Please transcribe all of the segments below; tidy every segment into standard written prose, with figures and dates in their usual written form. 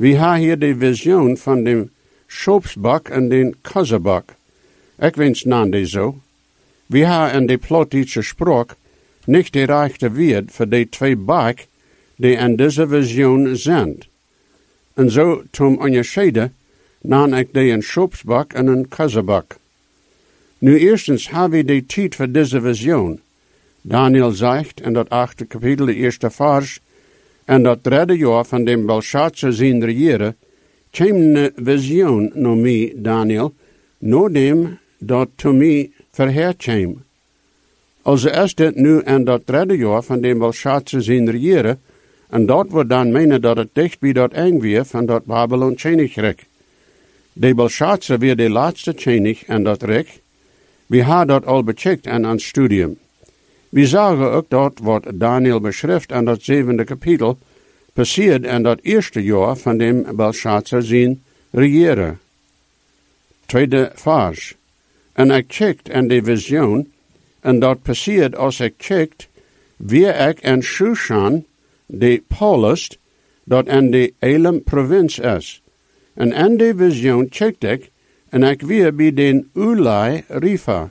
We hebben hier de visioen van de schoopsbak en de kassenbak. Ik wens naam die zo. We hebben in de Plattdeutsche Sprache niet de rechte woord voor de twee bak die in deze visioen zijn. En zo, om onderscheiden, naam ik die een schoopsbak en een kassenbak. Nu eerstens hebben we de tijd voor deze visioen. Daniel zegt in dat 8e kapitel, de eerste vers, en dat 3e jaar van dem Belshazzar zijn regeren, kwam een visioen naar mij, Daniel, naar dem dat to mij verheerd kwam. Also is dit nu in dat 3e jaar van dem Belshazzar zijn regeren, en dat wordt dan menen dat het dicht bij dat eng weer van dat Babylon Koninkrijk. De Belshazzar weer de laatste koning en dat rijk. We hebben dat al becheckt in ons studium. We zagen ook dat wat Daniel beschrijft in dat 7e kapitel passiert in dat eerste jaar van dem Belshazzar zijn regeren. Tweede vers. En ik checkt in de visioen, en dat passiert als ik checkt, wie ik in Shushan, de Paulus, dat in de Elam provincie is. En in de visioen checkt ik, en ik weer bij den Ulai Rifa.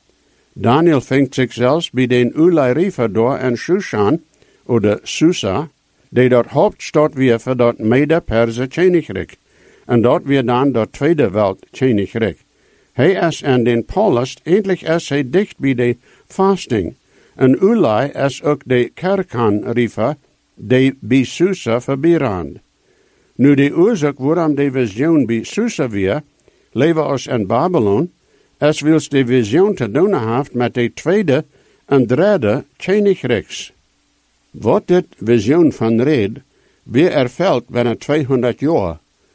Daniel vindt zich zelfs bij den Ulai Rifa door in Shushan, oder Susa, die dat hoofdstad weer voor dat Mede-Perse Koninkrijk. En dat weer dan dat Tweede Welt Koninkrijk. Hij is in den Paulus, eindelijk is hij dicht bij de fasting. En Ulai is ook de Kerkan Rifa, die bij Susa verbirand. Nu de oorzaak waarom de visioen bij Susa weer, leven als in Babylon, is wils de visioen te doen heeft met de tweede en derde Koninkrijks. Wat dit visioen van red, weer erveld binnen 200 jaar.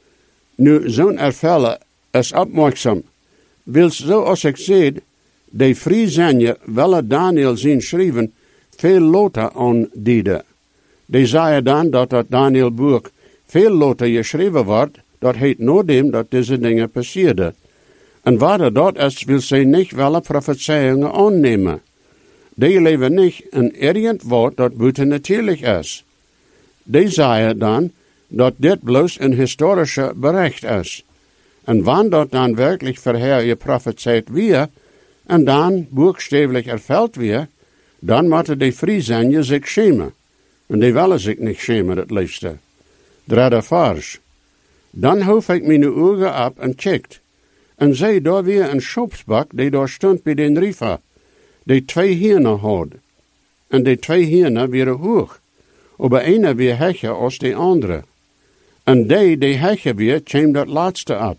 Nu, zo'n ervellen is opmerkzaam. Wils zoals ik zei, de Friesenje willen Daniel zien schrijven, veel later aandienen. Die zeiden dan dat dat Daniel boek veel later geschreven wordt, dat heet noordem dat deze dingen passierden. En waar dat is, wil zij niet wel profetieën aannemen. Die leven niet in irgend woord dat buiten natuurlijk is. Die zeiden dan dat dit bloos een historische bericht is. En wanneer dat dan werkelijk verheer je profeteerd weer, en dan boekstevelijk erveld weer, dan moeten die Friesenje zich schämen. En die willen zich niet schämen, het liefste. Derde vers. Dan hoef ik mijn ogen op en checkt. En zei daar weer een schopsbak die daar stond bij den Rifa, die 2 hienen had. En die 2 hienen waren hoog, aber ene weer hecher als de andere. En die hecher weer, kwam dat laatste op.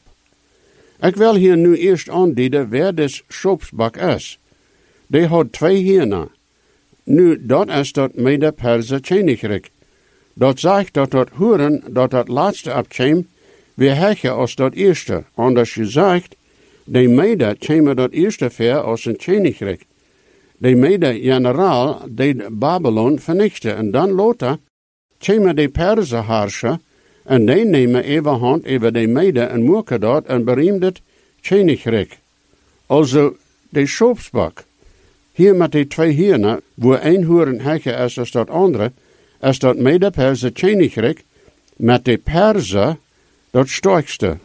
Ik wil hier nu eerst aandienen waar des schopsbak is. Die had 2 hienen. Nu, dat is dat Mede-Perse Koninkrijk. Dat zegt dat dat horen, dat laatste opkwam, weer hecher als dat eerste. Anders gezegd, de Mede kwamen dat eerste ver als een Koninkrijk. De Mede-generaal deed Babylon vernichten. En dan later kwamen de Perse herrscher en die nemen overhand over de Mede en maken dat een beroemd Koninkrijk. Also, de schopsbak. Hier met die 2 hieren, wo een horen hecher is als dat andere, is dat Mede-Perse Koninkrijk met de Perse dat sterkste.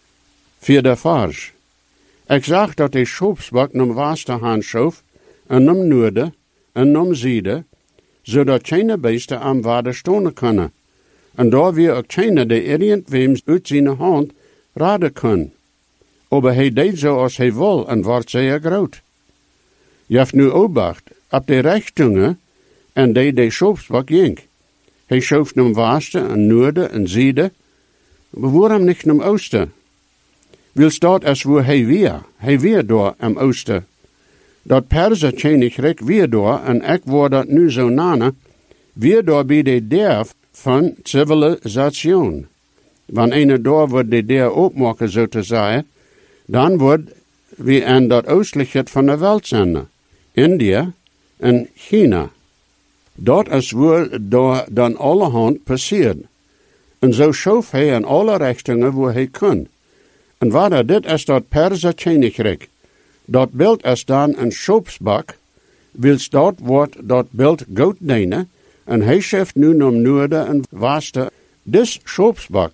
4e vers. Ik zag dat de schopsbak nam westen schoof, en nam noorden, en nam zuiden, zodat geen beesten aan waarde stonden kunnen. En daar weer ook geen de irgendweems uit zijn hand raden kunnen. Aber hij deed zo als hij wil en wordt zeer groot. Je hebt nu obacht op de richtingen en de schopsbak jink. Hij schoof nam westen en noorden en zuiden, maar waarom niet naar oosten? Wil staat als wo hij weer door am oosten. Dat Perse Koninkrijk weer door, en ik word dat nu zo nane, weer door bij de derf van civilisatie. Wanneer een door wordt de deur opmaken, zo te zeggen, dan wordt wie in dat oostelijke van de wereld zijn. India en China. Dat is wel door dan allerhand passiert. En zo schoof hij in alle richtingen waar hij kon. En waar dit is dat Perse Koninkrijk. Dat beeld is dan een schopsbak, wils dat wordt dat beeld goed dienen, en hij scheft nu naar noorden en westen. Dis schopsbak